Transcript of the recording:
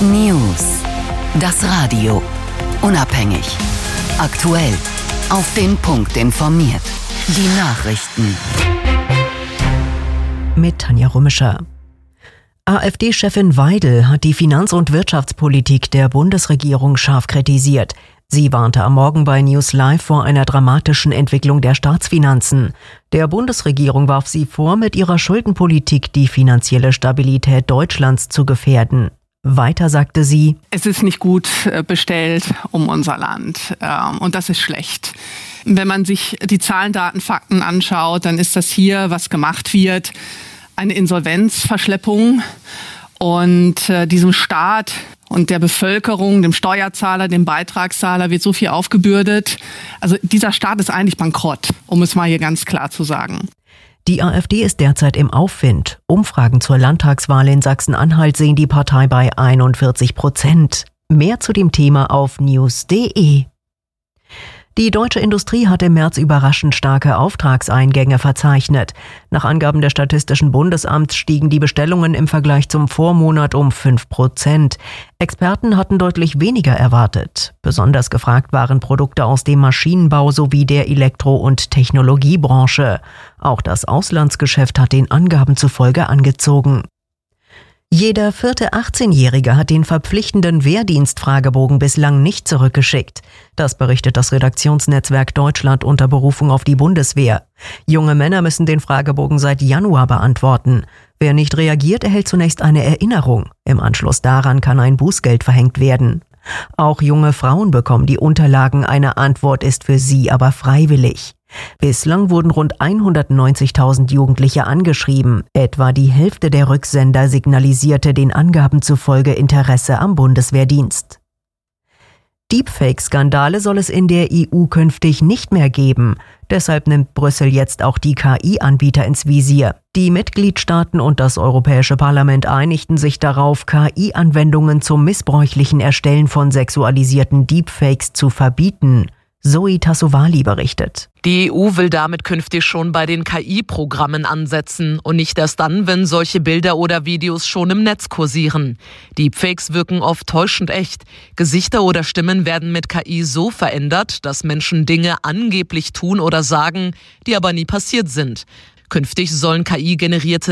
News. Das Radio. Unabhängig. Aktuell. Auf den Punkt informiert. Die Nachrichten. Mit Tanja Römischer. AfD-Chefin Weidel hat die Finanz- und Wirtschaftspolitik der Bundesregierung scharf kritisiert. Sie warnte am Morgen bei News Live vor einer dramatischen Entwicklung der Staatsfinanzen. Der Bundesregierung warf sie vor, mit ihrer Schuldenpolitik die finanzielle Stabilität Deutschlands zu gefährden. Weiter sagte sie: Es ist nicht gut bestellt um unser Land und das ist schlecht. Wenn man sich die Zahlen, Daten, Fakten anschaut, dann ist das hier, was gemacht wird, eine Insolvenzverschleppung und diesem Staat und der Bevölkerung, dem Steuerzahler, dem Beitragszahler wird so viel aufgebürdet. Also dieser Staat ist eigentlich bankrott, um es mal hier ganz klar zu sagen. Die AfD ist derzeit im Aufwind. Umfragen zur Landtagswahl in Sachsen-Anhalt sehen die Partei bei 41%. Mehr zu dem Thema auf news.de. Die deutsche Industrie hat im März überraschend starke Auftragseingänge verzeichnet. Nach Angaben des Statistischen Bundesamts stiegen die Bestellungen im Vergleich zum Vormonat um 5%. Experten hatten deutlich weniger erwartet. Besonders gefragt waren Produkte aus dem Maschinenbau sowie der Elektro- und Technologiebranche. Auch das Auslandsgeschäft hat den Angaben zufolge angezogen. Jeder vierte 18-Jährige hat den verpflichtenden Wehrdienstfragebogen bislang nicht zurückgeschickt. Das berichtet das Redaktionsnetzwerk Deutschland unter Berufung auf die Bundeswehr. Junge Männer müssen den Fragebogen seit Januar beantworten. Wer nicht reagiert, erhält zunächst eine Erinnerung. Im Anschluss daran kann ein Bußgeld verhängt werden. Auch junge Frauen bekommen die Unterlagen, eine Antwort ist für sie aber freiwillig. Bislang wurden rund 190.000 Jugendliche angeschrieben. Etwa die Hälfte der Rücksender signalisierte den Angaben zufolge Interesse am Bundeswehrdienst. Deepfake-Skandale soll es in der EU künftig nicht mehr geben. Deshalb nimmt Brüssel jetzt auch die KI-Anbieter ins Visier. Die Mitgliedstaaten und das Europäische Parlament einigten sich darauf, KI-Anwendungen zum missbräuchlichen Erstellen von sexualisierten Deepfakes zu verbieten. Zoe Tassovali berichtet. Die EU will damit künftig schon bei den KI-Programmen ansetzen und nicht erst dann, wenn solche Bilder oder Videos schon im Netz kursieren. Deepfakes wirken oft täuschend echt. Gesichter oder Stimmen werden mit KI so verändert, dass Menschen Dinge angeblich tun oder sagen, die aber nie passiert sind. Künftig sollen KI-generierte